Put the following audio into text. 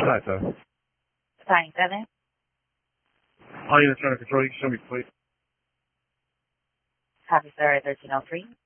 that, sir? Fine, Dennis. All units under control, you can show me, please. Copy, sir, 1303.